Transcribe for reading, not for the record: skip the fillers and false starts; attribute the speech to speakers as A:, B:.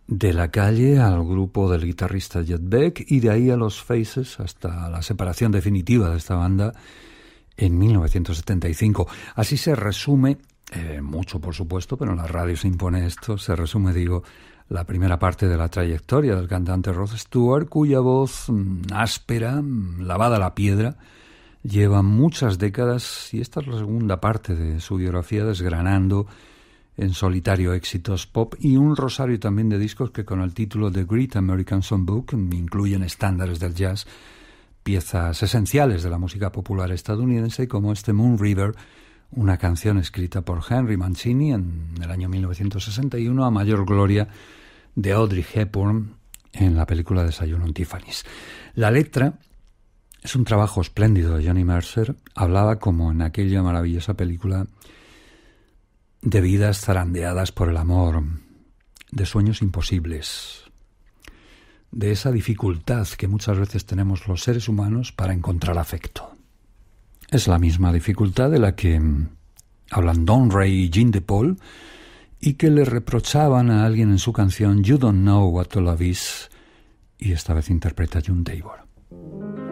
A: De La Calle al grupo del guitarrista Jet Beck y de ahí a los Faces hasta la separación definitiva de esta banda en 1975. Así se resume, mucho por supuesto, pero en la radio se impone esto, se resume, digo, la primera parte de la trayectoria del cantante Rod Stewart, cuya voz áspera, lavada a la piedra, lleva muchas décadas y esta es la segunda parte de su biografía desgranando en solitario éxitos pop y un rosario también de discos que con el título The Great American Songbook incluyen estándares del jazz, piezas esenciales de la música popular estadounidense como este Moon River, una canción escrita por Henry Mancini en el año 1961 a mayor gloria de Audrey Hepburn en la película Desayuno en Tiffany's. La letra es un trabajo espléndido de Johnny Mercer, hablaba como en aquella maravillosa película de vidas zarandeadas por el amor, de sueños imposibles, de esa dificultad que muchas veces tenemos los seres humanos para encontrar afecto. Es la misma dificultad de la que hablan Don Ray y Jean DePaul y que le reprochaban a alguien en su canción You Don't Know What Love Is, y esta vez interpreta June Tabor.